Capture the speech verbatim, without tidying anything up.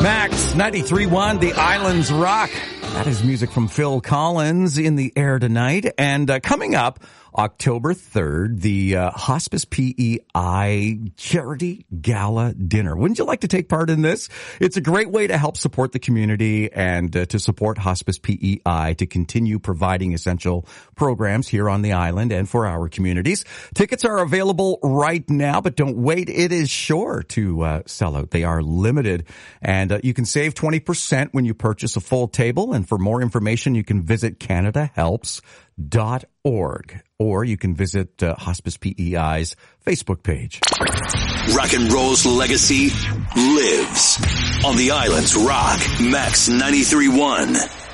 Max ninety-three point one, The Islands Rock. That is music from Phil Collins in the air tonight. And uh, coming up, October third, the uh, Hospice P E I Charity Gala Dinner. Wouldn't you like to take part in this? It's a great way to help support the community and uh, to support Hospice P E I to continue providing essential programs here on the island and for our communities. Tickets are available right now, but don't wait. It is sure to uh, sell out. They are limited. And uh, you can save twenty percent when you purchase a full table. And for more information, you can visit canada helps dot org, or you can visit uh, Hospice P E I's Facebook page. Rock and Roll's legacy lives on the Island's Rock. Max ninety-three point one.